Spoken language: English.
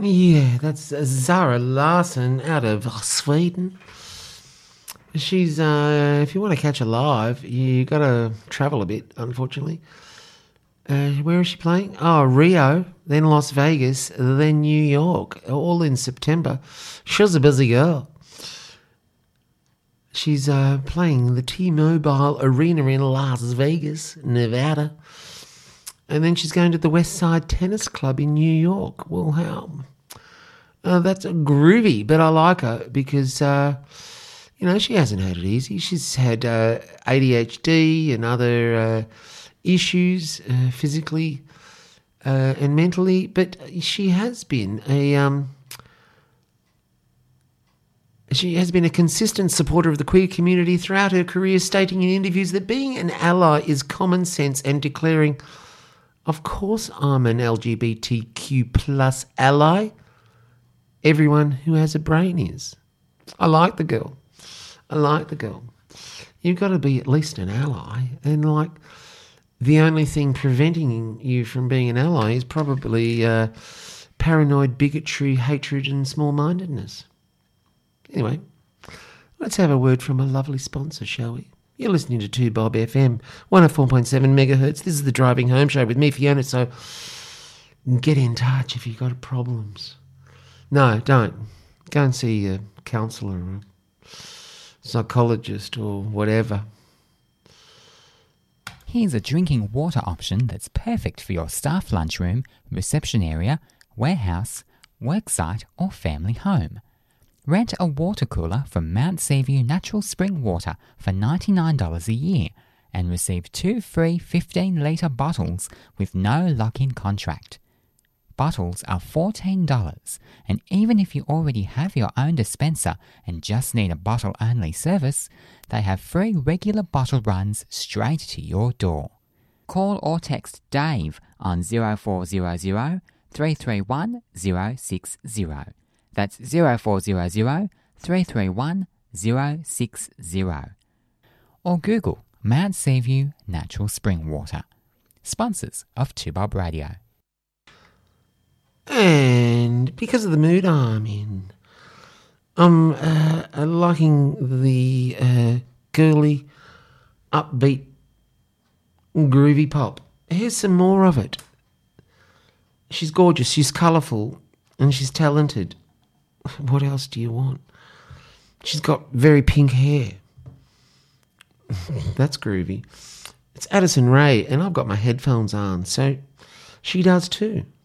Yeah, that's Zara Larsson out of Sweden. She's, if you want to catch her live, you got to travel a bit, unfortunately. Where is she playing? Oh, Rio, then Las Vegas, then New York, all in September. She's a busy girl. She's playing the T-Mobile Arena in Las Vegas, Nevada. And then she's going to the West Side Tennis Club in New York. Well, how? That's groovy, but I like her because, she hasn't had it easy. She's had ADHD and other issues physically and mentally, but she has been a consistent supporter of the queer community throughout her career, stating in interviews that being an ally is common sense and declaring, "Of course I'm an LGBTQ plus ally. Everyone who has a brain is." I like the girl. You've got to be at least an ally. And the only thing preventing you from being an ally is probably paranoid bigotry, hatred and small-mindedness. Anyway, let's have a word from a lovely sponsor, shall we? You're listening to 2Bob FM, 104.7 megahertz. This is the Driving Home Show with me, Fiona, so get in touch if you've got problems. No, don't. Go and see a counsellor or a psychologist or whatever. Here's a drinking water option that's perfect for your staff lunchroom, reception area, warehouse, worksite or family home. Rent a water cooler from Mount Seaview Natural Spring Water for $99 a year and receive 2 free 15-litre bottles with no lock-in contract. Bottles are $14, and even if you already have your own dispenser and just need a bottle-only service, they have free regular bottle runs straight to your door. Call or text Dave on 0400 331 060. That's 0400 331 060. Or Google Mount Seaview Natural Spring Water. Sponsors of 2Bob Radio. And because of the mood I'm in, I'm liking the girly, upbeat, groovy pop. Here's some more of it. She's gorgeous, she's colourful, and she's talented. What else do you want? She's got very pink hair. That's groovy. It's Addison Rae, and I've got my headphones on, so she does too.